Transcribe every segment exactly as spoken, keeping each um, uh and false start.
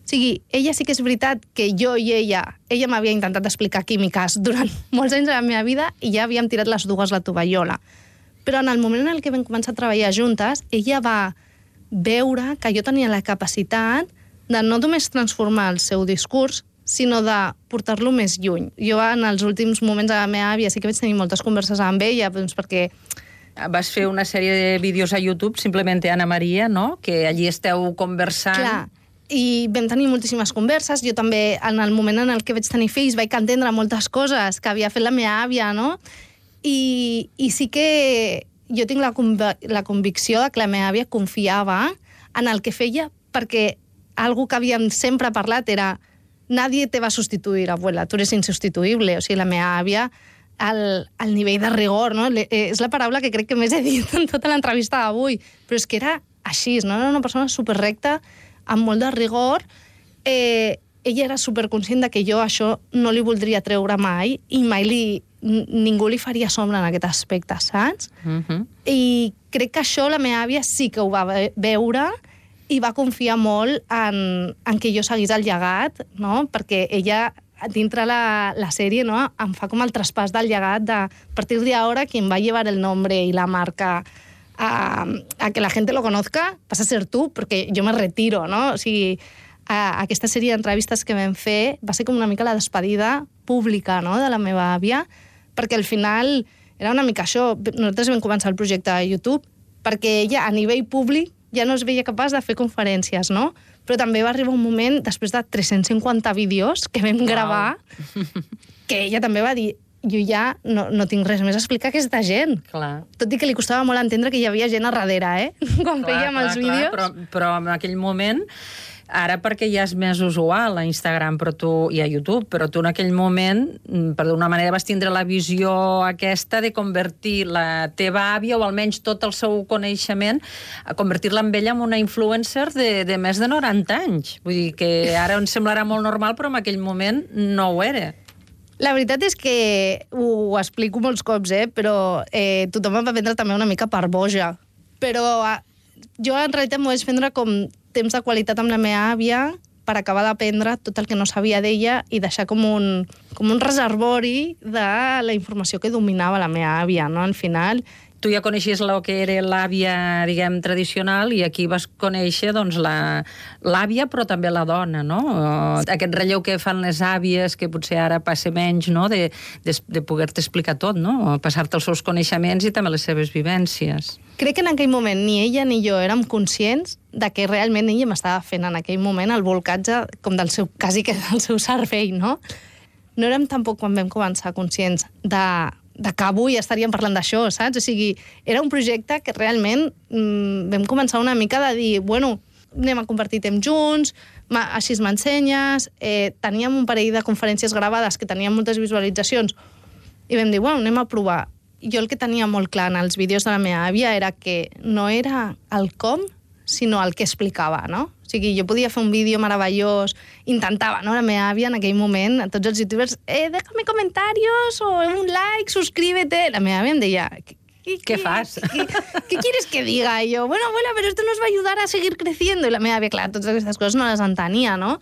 O sigui, ella sí que és veritat que jo i ella, ella m'havia intentat explicar químiques durant molts anys de la meva vida i ja havíem tirat les dues la tovallola. Però en el moment en què vam començar a treballar juntes, ella va veure que jo tenia la capacitat de no només transformar el seu discurs, sinó de portar-lo més lluny. Jo en els últims moments de la meva àvia sí que vaig tenir moltes converses amb ella, doncs perquè... Vas fer una sèrie de vídeos a YouTube, simplement Anna Maria, no? Que allí esteu conversant... Clar, i vam tenir moltíssimes converses. Jo també, en el moment en el que vaig tenir fills, vaig entendre moltes coses que havia fet la meva àvia, no? I, i sí que jo tinc la, la convicció de que la meva àvia confiava en el que feia, perquè algo que havíem sempre parlat era nadie te va a sustituir, abuela, tu eres insustituible. O sigui, la meva àvia, el, el nivell de rigor, no? Le, és la paraula que crec que més he dit en tota l'entrevista d'avui, però és que era així, no? Era una persona superrecta, amb molt de rigor. Eh, ella era superconscient de que jo això no li voldria treure mai i mai li, ningú li faria sombra en aquest aspecte, saps? Uh-huh. I crec que això la meva àvia sí que ho va veure i va confiar molt en, en que jo seguís el llegat, no? Perquè ella, dintre la, la sèrie, no? Em fa com el traspàs del llegat de, a partir de ahora, quien va a llevar el nombre y la marca a, a que la gente lo conozca passa a ser tu, perquè jo me retiro, no? O sigui, a, aquesta sèrie d'entrevistes que vam fer va ser com una mica la despedida pública, no?, de la meva àvia, perquè al final era una mica això. Nosaltres vam començar el projecte a YouTube perquè ella, a nivell públic, ja no es veia capaç de fer conferències, no? Però també va arribar un moment, després de tres-cents cinquanta vídeos que vam gravar, wow. que ella també va dir, jo ja no, no tinc res més a explicar a aquesta gent. Clar. Tot i que li costava molt entendre que hi havia gent a darrere, eh? Quan clar, fèiem clar, els clar, vídeos. Però, però en aquell moment, ara perquè ja és més usual a Instagram però tu, i a YouTube, però tu en aquell moment, per d'una manera, vas tindre la visió aquesta de convertir la teva àvia, o almenys tot el seu coneixement, a convertir-la amb ella en una influencer de, de més de noranta anys. Vull dir que ara ens semblarà molt normal, però en aquell moment no ho era. La veritat és que ho, ho explico molts cops, eh? Però eh, tothom em va prendre també una mica per boja. Però eh, jo en realitat m'ho vaig prendre com temps de qualitat amb la meva àvia per acabar d'aprendre tot el que no sabia d'ella i deixar com un, com un reservori de la informació que dominava la meva àvia, no? Al final... Tu ja coneixies el que era l'àvia, diguem, tradicional, i aquí vas conèixer, doncs, la, l'àvia, però també la dona, no? Aquest relleu que fan les àvies, que potser ara passa menys, no?, de, de, de poder-te explicar tot, no?, passar-te els seus coneixements i també les seves vivències. Crec que en aquell moment ni ella ni jo érem conscients de que realment ella m'estava fent en aquell moment el volcatge com del seu, quasi que del seu cervell, no? No érem tampoc, quan vam començar, conscients de... de que avui estaríem parlant d'això, saps? O sigui, era un projecte que realment mmm, vam començar una mica de dir, bueno, anem a compartir temps junts, ma, així m'ensenyes, eh, teníem un parell de conferències gravades que tenien moltes visualitzacions, i vam dir, bueno, anem a provar. Jo el que tenia molt clar en els vídeos de la meva àvia era que no era el com, sinó el que explicava, no? O sigui, jo podia fer un vídeo meravellós, intentava, no?, la meva àvia en aquell moment, a tots els youtubers, eh, déjame comentarios, o un like, suscríbete. La meva àvia em deia, ¿qué, qué, ¿Qué fas? ¿qué, ¿Qué quieres que diga? Y yo, bueno, abuela, pero esto nos va a ayudar a seguir creciendo. I la meva àvia, clar, totes aquestes coses no les entenia, no?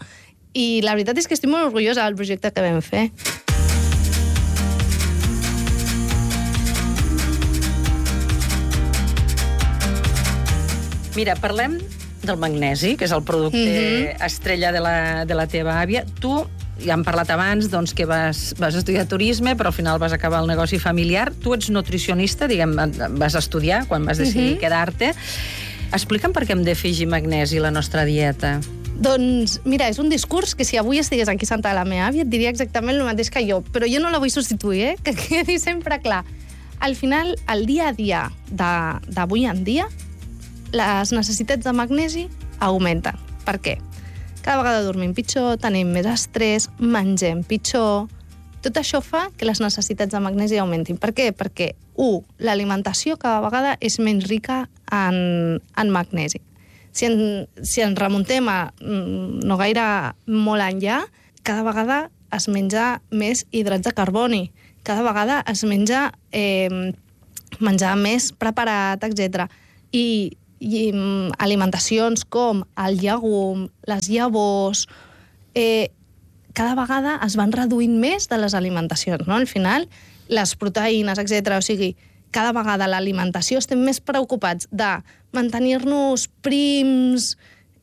I la veritat és que estic molt orgullosa del projecte que vam fer. Mira, parlem del magnesi, que és el producte mm-hmm. estrella de la, de la teva àvia. Tu, ja hem parlat abans, doncs, que vas, vas estudiar turisme, però al final vas acabar el negoci familiar. Tu ets nutricionista, diguem, vas estudiar quan vas decidir mm-hmm. quedar-te. Explica'm per què hem d'afegir magnesi a la nostra dieta. Doncs, mira, és un discurs que si avui estigués aquí sentada la meva àvia et diria exactament el mateix que jo, però jo no la vull substituir, eh? Que quedi sempre clar. Al final, el dia a dia d'avui en dia, les necessitats de magnesi augmenten. Per què? Cada vegada dormim pitjor, tenim més estrès, mengem pitjor. Tot això fa que les necessitats de magnesi augmentin. Per què? Perquè, u, l'alimentació cada vegada és menys rica en, en magnesi. Si, en, si ens remuntem a no gaire molt enllà, cada vegada es menja més hidrats de carboni, cada vegada es menja eh, menjar més preparat, etcètera. I i, alimentacions com el llegum, les llavors, eh, cada vegada es van reduint més de les alimentacions, no? Al final, les proteïnes, etcètera. O sigui, cada vegada l'alimentació estem més preocupats de mantenir-nos prims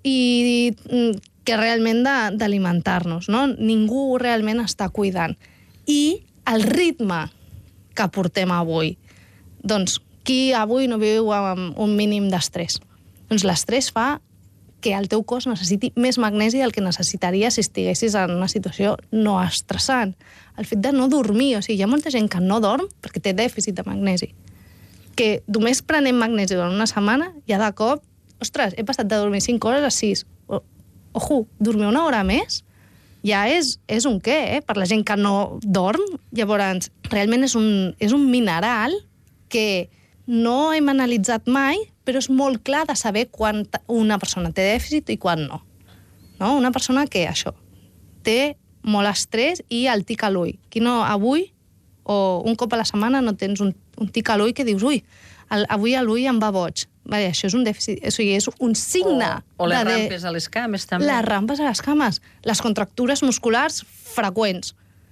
i que realment d'alimentar-nos, no? Ningú realment està cuidant. I el ritme que portem avui, doncs, qui avui no viu amb un mínim d'estrès? Doncs l'estrès fa que el teu cos necessiti més magnesi del que necessitaria si estiguessis en una situació no estressant. El fet de no dormir, o sigui, hi ha molta gent que no dorm perquè té dèficit de magnesi. Que només prenem magnesi durant una setmana, ja de cop, ostres, he passat de dormir cinc hores a sis. Ojo, dormir una hora més ja és, és un què, eh? Per la gent que no dorm. Llavors, realment és un, és un mineral que no hem analitzat mai, però és molt clar de saber quan una persona té dèficit i quan no. No? Una persona que, això, té molt estrès i el tic a l'ull. Qui no, avui, o un cop a la setmana, no tens un, un tic a l'ull que dius, ui, el, avui a l'ull em va boig. Vale, això és un dèficit, o sigui, és un signe. O, o les de, rampes a les cames, també. Les rampes a les cames, les contractures musculars freqüents.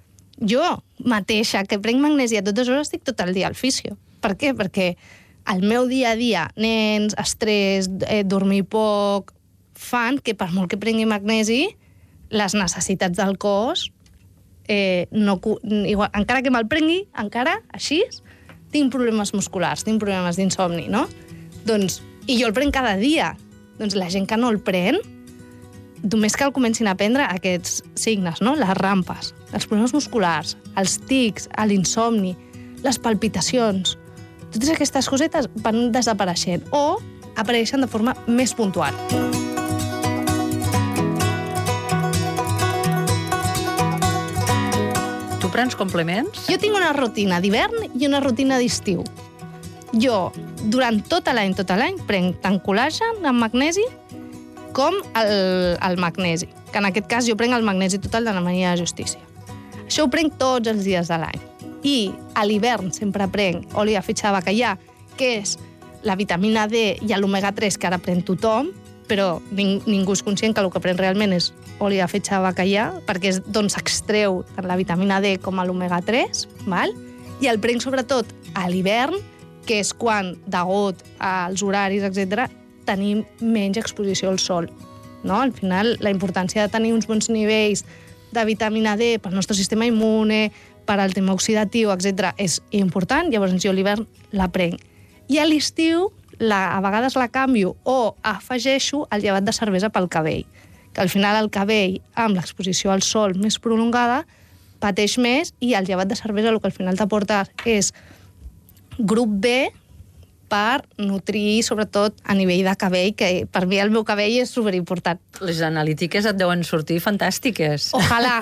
Jo mateixa, que prenc magnesi a totes hores, estic tot el dia al fisio. Per què? Perquè el meu dia a dia, nens, estrès, eh, dormir poc, fan que per molt que prengui magnesi, les necessitats del cos, eh, no, igual, encara que me'l prengui, encara, així, tinc problemes musculars, tinc problemes d'insomni, no? Doncs, i jo el prenc cada dia. Doncs la gent que no el pren, només cal comencin a prendre aquests signes, no? Les rampes, els problemes musculars, els tics, l'insomni, les palpitacions. Totes aquestes cosetes van desapareixent o apareixen de forma més puntual. Tu prens complements? Jo tinc una rutina d'hivern i una rutina d'estiu. Jo, durant tot l'any, tot l'any, prenc tant col·làgen amb magnesi com el, el magnesi, que en aquest cas jo prenc el magnesi total de la Maria de Justícia. Això ho prenc tots els dies de l'any. I a l'hivern sempre prenc oli de fetge de bacallà, que és la vitamina D i l'omega tres que ara pren tothom, però ning ningú és conscient que el que pren realment és oli de fetge de bacallà, perquè és d'on s'extreu tant la vitamina D com l'omega tres, val? I el prenc sobretot a l'hivern, que és quan, degut als horaris, etcètera, tenim menys exposició al sol. No? Al final, la importància de tenir uns bons nivells de vitamina D pel nostre sistema immune, per al tema oxidatiu, etcètera, és important, llavors jo a l'hivern la prenc. I a l'estiu, a vegades la canvio o afegeixo el llevat de cervesa pel cabell, que al final el cabell, amb l'exposició al sol més prolongada, pateix més i el llevat de cervesa el que al final t'aporta és grup B per nutrir, sobretot, a nivell de cabell, que per mi el meu cabell és superimportant. Les analítiques et deuen sortir fantàstiques. Ojalà!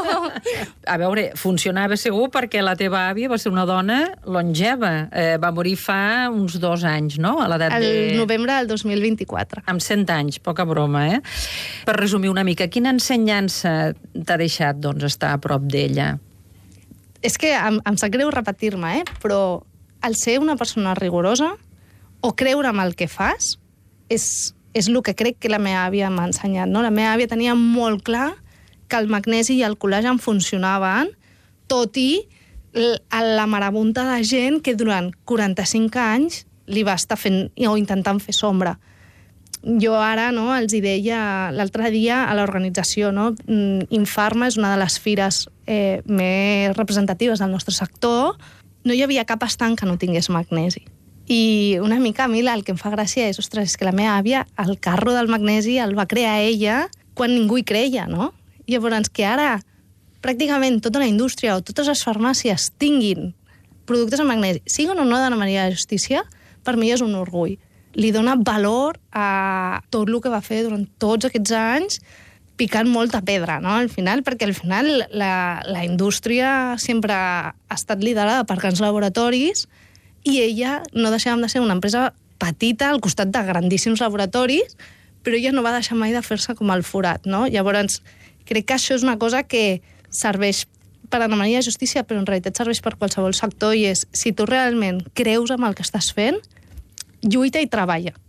A veure, funcionava segur perquè la teva àvia va ser una dona longeva. Eh, va morir fa uns dos anys, no? A l'edat de... El novembre del dos mil vint-i-quatre. Amb cent anys, poca broma, eh? Per resumir una mica, quina ensenyança t'ha deixat, doncs, estar a prop d'ella? És que em, em sap greu repetir-me, eh? Però el ser una persona rigorosa o creure en el que fas és, és el que crec que la meva àvia m'ha ensenyat. No? La meva àvia tenia molt clar que el magnesi i el col·làgen funcionaven, tot i la marabunta de gent que durant quaranta-cinc anys li va estar fent o intentant fer sombra. Jo ara no, els hi deia l'altre dia a l'organització, no? Infarma és una de les fires eh, més representatives del nostre sector. No hi havia cap estanc que no tingués magnesi. I una mica a mi el que em fa gràcia és, ostres, és que la meva àvia, el carro del magnesi el va crear ella quan ningú hi creia, no? I llavors que ara pràcticament tota la indústria o totes les farmàcies tinguin productes amb magnesi, siguin o no de la Maria de Justícia, per mi és un orgull. Li dona valor a tot el que va fer durant tots aquests anys, picant molta pedra, no?, al final, perquè al final la, la indústria sempre ha estat liderada per grans laboratoris i ella no deixàvem de ser una empresa petita al costat de grandíssims laboratoris, però ella no va deixar mai de fer-se com el forat, no? Llavors, crec que això és una cosa que serveix per a la Maria de Justícia, però en realitat serveix per qualsevol sector, i és, si tu realment creus en el que estàs fent, lluita i treballa.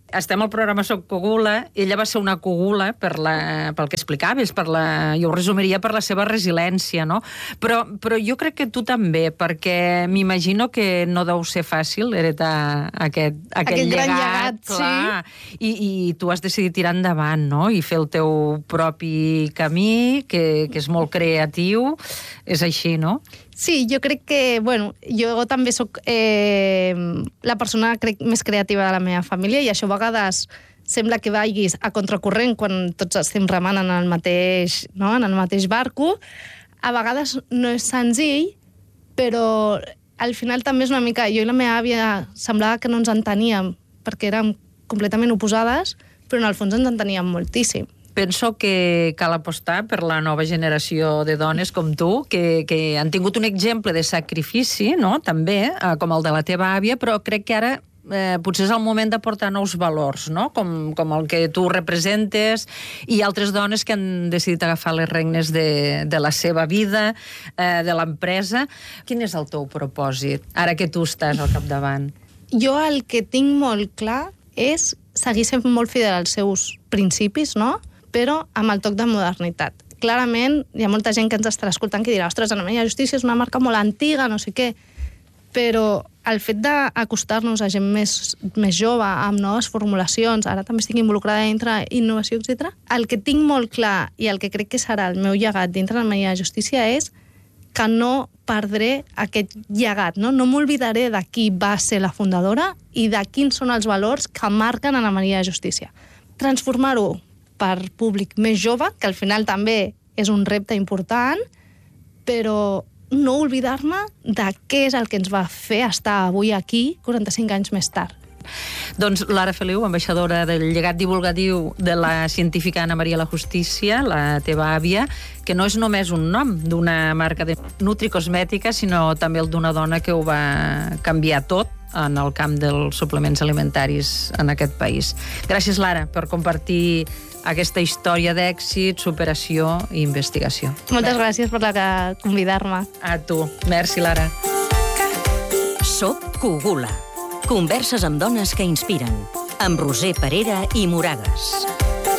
Estem al programa Soc Cogula, ella va ser una cogula per la, pel que explicaves, per la, jo ho resumiria per la seva resiliència, no? Però, però jo crec que tu també, perquè m'imagino que no deu ser fàcil heretar aquest, aquest, aquest llegat, gran llegat, clar, sí. I, i tu has decidit tirar endavant, no? I fer el teu propi camí, que, que és molt creatiu, és així, no? Sí, jo crec que, bueno, jo també sóc eh, la persona crec, més creativa de la meva família i això a vegades sembla que vagis a contracorrent quan tots estem remant en el mateix, no? en el mateix barco. A vegades no és senzill, però al final també és una mica... Jo i la meva àvia semblava que no ens enteníem perquè érem completament oposades, però en el fons ens enteníem moltíssim. Penso que cal apostar per la nova generació de dones com tu, que, que han tingut un exemple de sacrifici, no? també, eh, com el de la teva àvia, però crec que ara eh, potser és el moment d'aportar nous valors, no? com, com el que tu representes, i altres dones que han decidit agafar les regnes de, de la seva vida, eh, de l'empresa. Quin és el teu propòsit, ara que tu estàs al capdavant? Jo el que tinc molt clar és seguir sent molt fidel als seus principis, no? Però amb el toc de modernitat. Clarament, hi ha molta gent que ens estarà escoltant que dirà ostres, Ana Maria Justícia és una marca molt antiga, no sé què, però el fet d'acostar-nos a gent més, més jove, amb noves formulacions, ara també estic involucrada dintre innovació, etcètera. El que tinc molt clar i el que crec que serà el meu llegat dintre de Ana Maria Justícia és que no perdré aquest llegat, no? No m'oblidaré de qui va ser la fundadora i de quins són els valors que marquen Ana Maria Justícia. Transformar-ho per públic més jove, que al final també és un repte important, però no oblidar-me de què és el que ens va fer estar avui aquí, quaranta-cinc anys més tard. Doncs Lara Feliu, ambaixadora del llegat divulgatiu de la científica Ana Maria la Justícia, la teva àvia, que no és només un nom d'una marca de nutricosmètica, sinó també el d'una dona que ho va canviar tot en el camp dels suplements alimentaris en aquest país. Gràcies, Lara, per compartir aquesta història d'èxit, superació i investigació. Moltes gràcies per la convidar-me. A tu. Merci, Lara. Soc Cogula. Converses amb dones que inspiren. Amb Roser Parera i Moragues.